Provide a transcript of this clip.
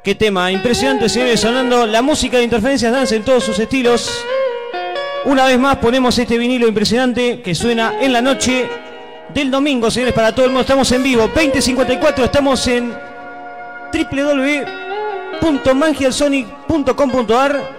Qué tema, impresionante, señores, sonando la música de Interferencias Dance en todos sus estilos. Una vez más ponemos este vinilo impresionante que suena en la noche del domingo, señores, para todo el mundo. Estamos en vivo, 2054, estamos en www.mangialsonic.com.ar.